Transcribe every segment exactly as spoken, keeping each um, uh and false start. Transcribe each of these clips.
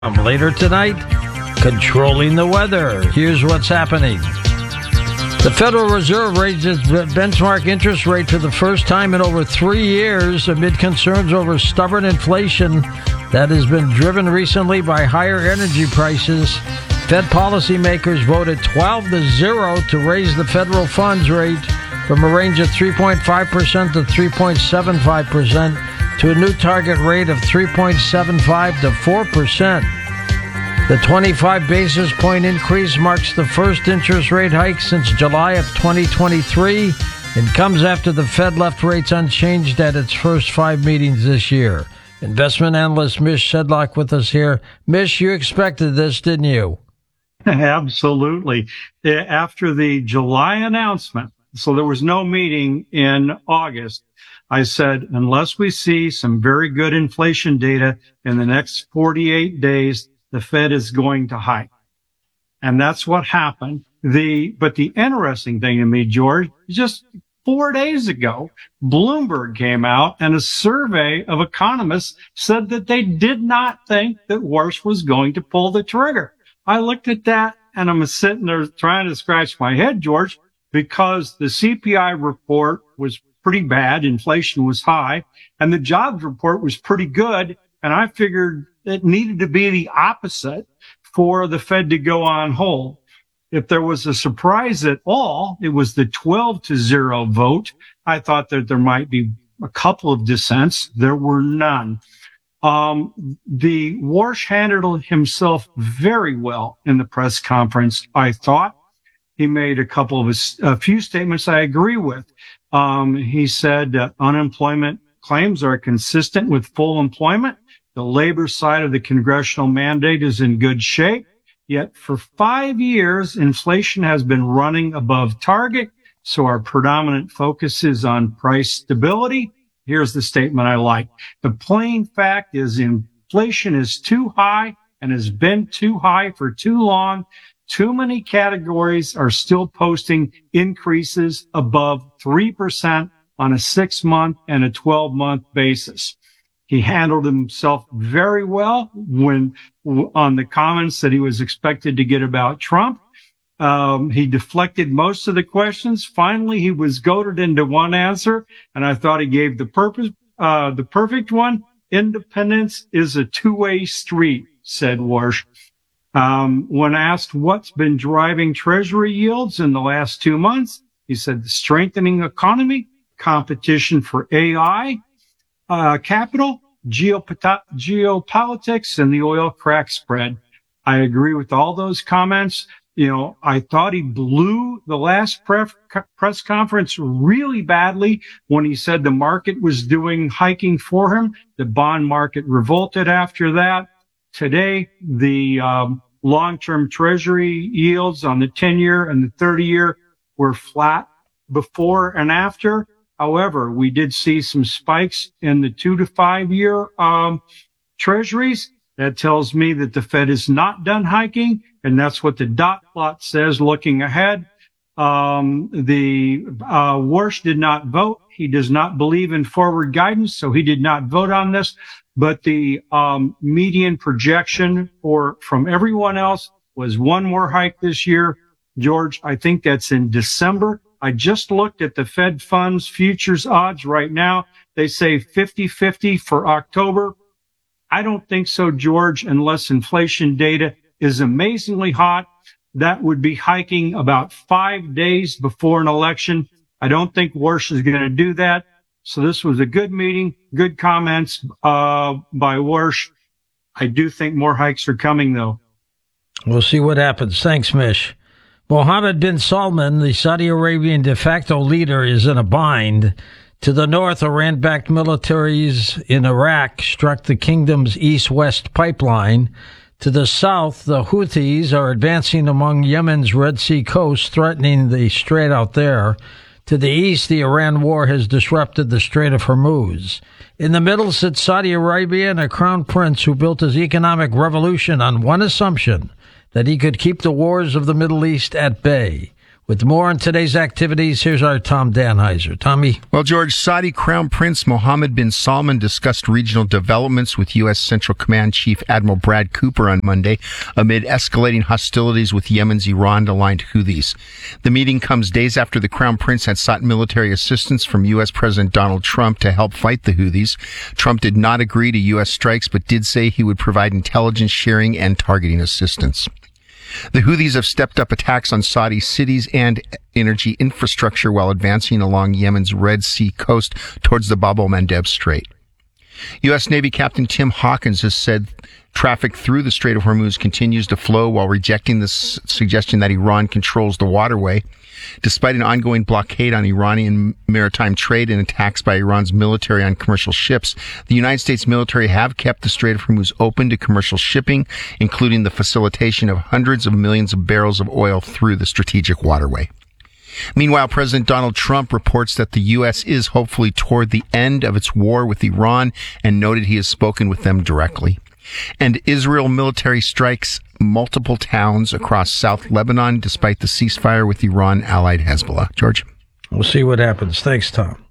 Later tonight, controlling the weather. Here's what's happening. The Federal Reserve raised its benchmark interest rate for the first time in over three years amid concerns over stubborn inflation that has been driven recently by higher energy prices. Fed policymakers voted twelve to zero to raise the federal funds rate from a range of three point five percent to three point seven five percent to a new target rate of three point seven five to four percent. The twenty-five basis point increase marks the first interest rate hike since July of twenty twenty-three and comes after the Fed left rates unchanged at its first five meetings this year. Investment analyst Mish Sedlock with us here. Mish, you expected this, didn't you? Absolutely. After the July announcement, so there was no meeting in August, I said, unless we see some very good inflation data in the next forty-eight days, the Fed is going to hike. And that's what happened. The, but the interesting thing to me, George, just four days ago, Bloomberg came out and a survey of economists said that they did not think that Warsh was going to pull the trigger. I looked at that and I'm sitting there trying to scratch my head, George, because the C P I report was pretty bad. Inflation was high and the jobs report was pretty good. And I figured it needed to be the opposite for the Fed to go on hold. If there was a surprise at all, it was the twelve to zero vote. I thought that there might be a couple of dissents. There were none. Um, the Warsh handled himself very well in the press conference. I thought he made a couple of his, a few statements I agree with. Um, he said uh, unemployment claims are consistent with full employment. The labor side of the congressional mandate is in good shape. Yet for five years, inflation has been running above target. So our predominant focus is on price stability. Here's the statement I like. The plain fact is inflation is too high and has been too high for too long. Too many categories are still posting increases above three percent on a six-month and a twelve-month basis. He handled himself very well when on the comments that he was expected to get about Trump. Um, he deflected most of the questions. Finally, he was goaded into one answer, and I thought he gave the purpose, uh, the perfect one. Independence is a two-way street, said Warsh. Um, when asked what's been driving Treasury yields in the last two months, he said the strengthening economy, competition for A I, uh, capital, geopot- geopolitics, and the oil crack spread. I agree with all those comments. You know, I thought he blew the last pref- press conference really badly when he said the market was doing hiking for him. The bond market revolted after that. Today, the um, long-term Treasury yields on the ten-year and the thirty-year were flat before and after. However, we did see some spikes in the two to five-year um, Treasuries. That tells me that the Fed is not done hiking, and that's what the dot plot says looking ahead. Um, the uh, Warsh did not vote. He does not believe in forward guidance, so he did not vote on this. But the um, median projection for from everyone else was one more hike this year. George, I think that's in December. I just looked at the Fed funds futures odds right now. They say fifty-fifty for October. I don't think so, George, unless inflation data is amazingly hot. That would be hiking about five days before an election. I don't think Warsh is going to do that. So this was a good meeting, good comments uh by Warsh. I do think more hikes are coming, though. We'll see what happens. Thanks, Mish. Mohammed bin Salman, the Saudi Arabian de facto leader, is in a bind. To the north, Iran-backed militaries in Iraq struck the kingdom's east-west pipeline. To the south, the Houthis are advancing among Yemen's Red Sea coast, threatening the strait out there. To the east, the Iran war has disrupted the Strait of Hormuz. In the middle sits Saudi Arabia and a crown prince who built his economic revolution on one assumption, that he could keep the wars of the Middle East at bay. With more on today's activities, here's our Tom Danheiser. Tommy? Well, George, Saudi Crown Prince Mohammed bin Salman discussed regional developments with U S. Central Command Chief Admiral Brad Cooper on Monday amid escalating hostilities with Yemen's Iran-aligned Houthis. The meeting comes days after the Crown Prince had sought military assistance from U S. President Donald Trump to help fight the Houthis. Trump did not agree to U S strikes, but did say he would provide intelligence sharing and targeting assistance. The Houthis have stepped up attacks on Saudi cities and energy infrastructure while advancing along Yemen's Red Sea coast towards the Bab el-Mandeb Strait. U S. Navy Captain Tim Hawkins has said traffic through the Strait of Hormuz continues to flow while rejecting the s- suggestion that Iran controls the waterway. Despite an ongoing blockade on Iranian maritime trade and attacks by Iran's military on commercial ships, the United States military have kept the Strait of Hormuz open to commercial shipping, including the facilitation of hundreds of millions of barrels of oil through the strategic waterway. Meanwhile, President Donald Trump reports that the U S is hopefully toward the end of its war with Iran and noted he has spoken with them directly. And Israel military strikes multiple towns across South Lebanon despite the ceasefire with Iran-allied Hezbollah. George? We'll see what happens. Thanks, Tom.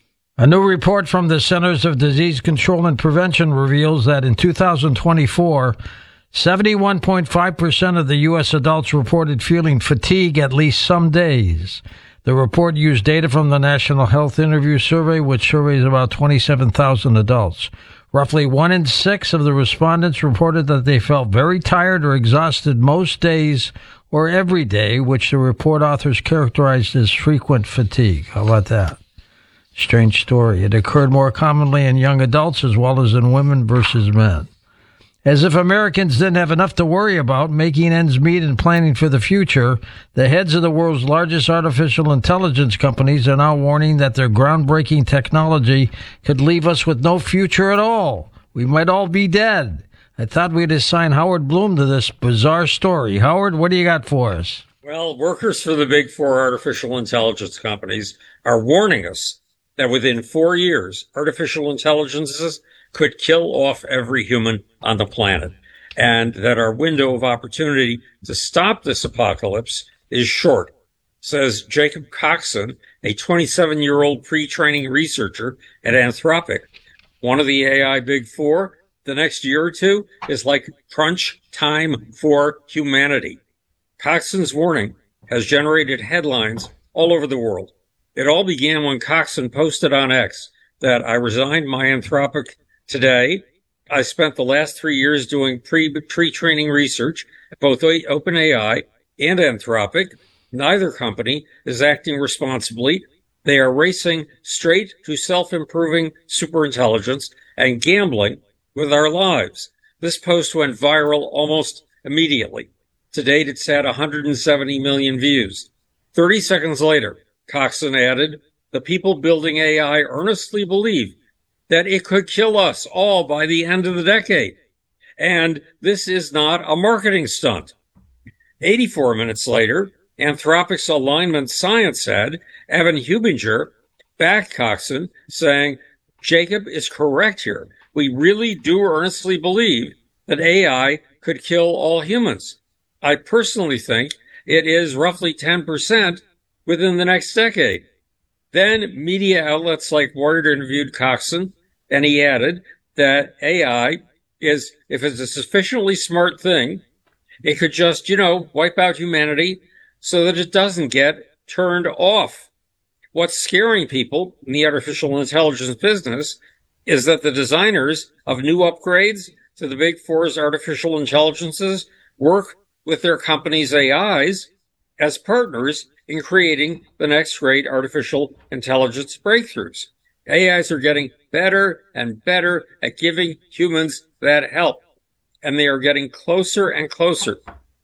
A new report from the Centers of Disease Control and Prevention reveals that in two thousand twenty-four, seventy-one point five percent of the U S adults reported feeling fatigue at least some days. The report used data from the National Health Interview Survey, which surveys about twenty-seven thousand adults. Roughly one in six of the respondents reported that they felt very tired or exhausted most days or every day, which the report authors characterized as frequent fatigue. How about that? Strange story. It occurred more commonly in young adults as well as in women versus men. As if Americans didn't have enough to worry about making ends meet and planning for the future, the heads of the world's largest artificial intelligence companies are now warning that their groundbreaking technology could leave us with no future at all. We might all be dead. I thought we'd assign Howard Bloom to this bizarre story. Howard, what do you got for us? Well, workers for the big four artificial intelligence companies are warning us that within four years, artificial intelligences could kill off every human on the planet, and that our window of opportunity to stop this apocalypse is short, says Jacob Coxon, a twenty-seven-year-old pre-training researcher at Anthropic. One of the A I big four, the next year or two is like crunch time for humanity. Coxon's warning has generated headlines all over the world. It all began when Coxon posted on X that I resigned my Anthropic today. I spent the last three years doing pre, pre-training research at both OpenAI and Anthropic. Neither company is acting responsibly. They are racing straight to self-improving superintelligence and gambling with our lives. This post went viral almost immediately. To date, it's had one hundred seventy million views. thirty seconds later, Coxon added, the people building A I earnestly believe that it could kill us all by the end of the decade. And this is not a marketing stunt. eighty-four minutes later, Anthropic's alignment science head, Evan Hubinger, backed Coxon, saying, Jacob is correct here. We really do earnestly believe that A I could kill all humans. I personally think it is roughly ten percent within the next decade. Then media outlets like Wired interviewed Coxon, and he added that A I is, if it's a sufficiently smart thing, it could just, you know, wipe out humanity so that it doesn't get turned off. What's scaring people in the artificial intelligence business is that the designers of new upgrades to the Big Four's artificial intelligences work with their company's A Is as partners in creating the next great artificial intelligence breakthroughs. A Is are getting better and better at giving humans that help, and they are getting closer and closer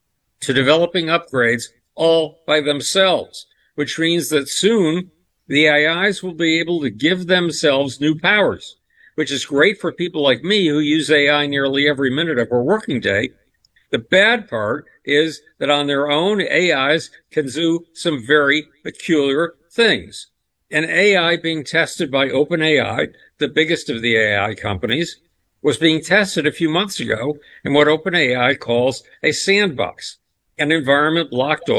to developing upgrades all by themselves, which means that soon the A Is will be able to give themselves new powers, which is great for people like me who use A I nearly every minute of our working day. The bad part is that on their own, A Is can do some very peculiar things. An A I being tested by OpenAI, the biggest of the A I companies, was being tested a few months ago in what OpenAI calls a sandbox, an environment blocked off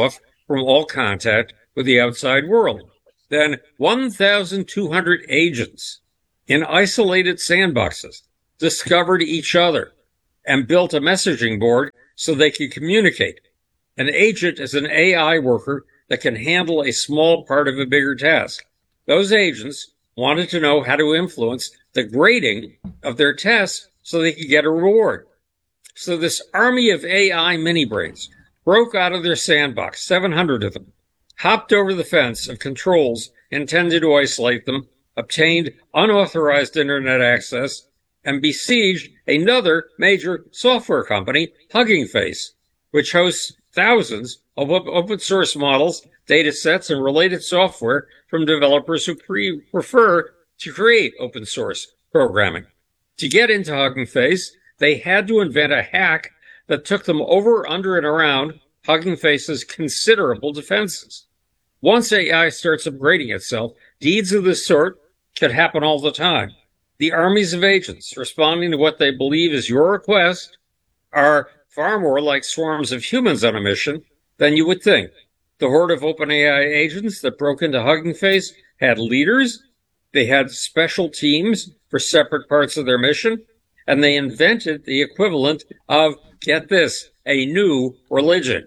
from all contact with the outside world. Then one thousand two hundred agents in isolated sandboxes discovered each other and built a messaging board so they could communicate. An agent is an A I worker that can handle a small part of a bigger task. Those agents wanted to know how to influence the grading of their tests so they could get a reward. So this army of A I mini-brains broke out of their sandbox, seven hundred of them, hopped over the fence of controls intended to isolate them, obtained unauthorized internet access, and besieged another major software company, Hugging Face, which hosts thousands of open source models, data sets, and related software from developers who pre- prefer to create open source programming. To get into Hugging Face, they had to invent a hack that took them over, under, and around Hugging Face's considerable defenses. Once A I starts upgrading itself, deeds of this sort could happen all the time. The armies of agents responding to what they believe is your request are far more like swarms of humans on a mission than you would think. The horde of OpenAI agents that broke into Hugging Face had leaders, they had special teams for separate parts of their mission, and they invented the equivalent of, get this, a new religion.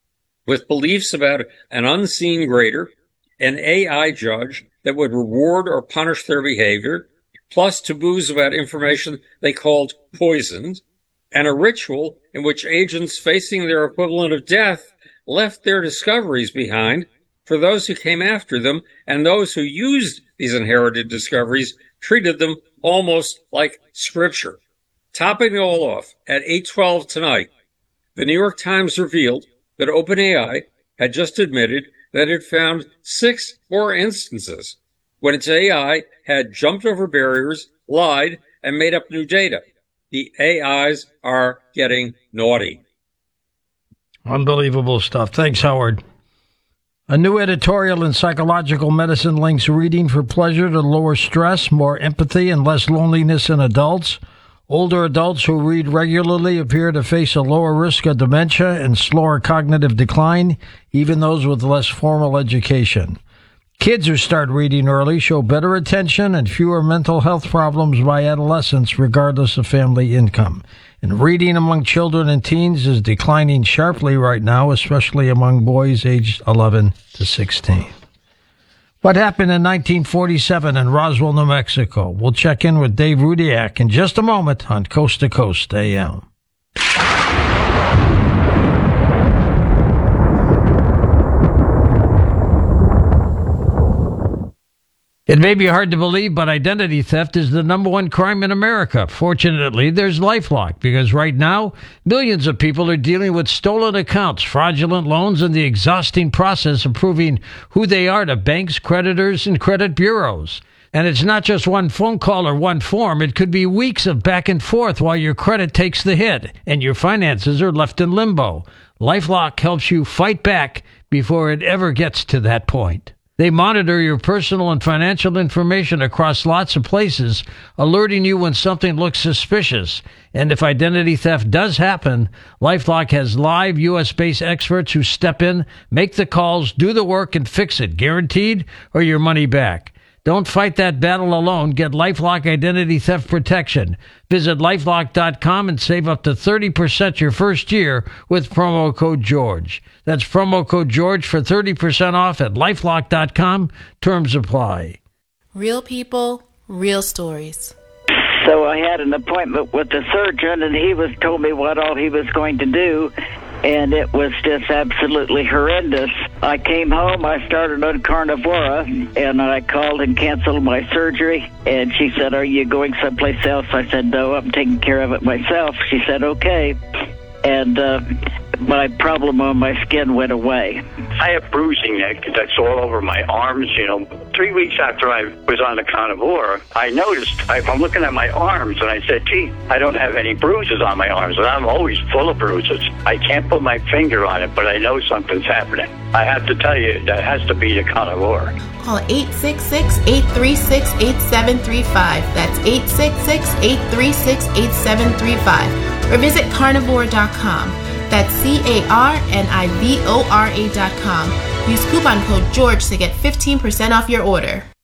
With beliefs about an unseen grader, an A I judge that would reward or punish their behavior, plus taboos about information they called poisoned, and a ritual in which agents facing their equivalent of death left their discoveries behind for those who came after them, and those who used these inherited discoveries treated them almost like scripture. Topping it all off, at eight twelve tonight, the New York Times revealed that OpenAI had just admitted that it found six more instances when its A I had jumped over barriers, lied, and made up new data. The A Is are getting naughty. Unbelievable stuff. Thanks, Howard. A new editorial in Psychological Medicine links reading for pleasure to lower stress, more empathy, and less loneliness in adults. Older adults who read regularly appear to face a lower risk of dementia and slower cognitive decline, even those with less formal education. Kids who start reading early show better attention and fewer mental health problems by adolescents, regardless of family income. And reading among children and teens is declining sharply right now, especially among boys aged eleven to sixteen. What happened in nineteen forty-seven in Roswell, New Mexico? We'll check in with Dave Rudiak in just a moment on Coast to Coast A M. It may be hard to believe, but identity theft is the number one crime in America. Fortunately, there's LifeLock, because right now, millions of people are dealing with stolen accounts, fraudulent loans, and the exhausting process of proving who they are to banks, creditors, and credit bureaus. And it's not just one phone call or one form. It could be weeks of back and forth while your credit takes the hit and your finances are left in limbo. LifeLock helps you fight back before it ever gets to that point. They monitor your personal and financial information across lots of places, alerting you when something looks suspicious. And if identity theft does happen, LifeLock has live U S-based experts who step in, make the calls, do the work, and fix it, guaranteed, or your money back. Don't fight that battle alone. Get LifeLock Identity Theft Protection. Visit LifeLock dot com and save up to thirty percent your first year with promo code George. That's promo code George for thirty percent off at LifeLock dot com. Terms apply. Real people, real stories. So I had an appointment with the surgeon, and he was told me what all he was going to do, and it was just absolutely horrendous. I came home, I started on Carnivora, and I called and canceled my surgery, and she said, "Are you going someplace else?" I said, "No, I'm taking care of it myself." She said, "Okay." And uh, my problem on my skin went away. I have bruising that, that's all over my arms, you know. Three weeks after I was on the Carnivora, I noticed, I, I'm looking at my arms, and I said, gee, I don't have any bruises on my arms, and I'm always full of bruises. I can't put my finger on it, but I know something's happening. I have to tell you, that has to be the Carnivora. Call eight six six, eight three six, eight seven three five. That's eight six six, eight three six, eight seven three five. Or visit carnivore dot com. That's C A R N I V O R A dot com. Use coupon code GEORGE to get fifteen percent off your order.